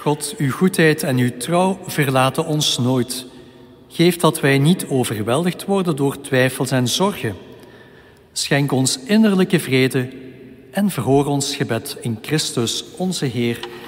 God, uw goedheid en uw trouw verlaten ons nooit. Geef dat wij niet overweldigd worden door twijfels en zorgen. Schenk ons innerlijke vrede en verhoor ons gebed in Christus onze Heer.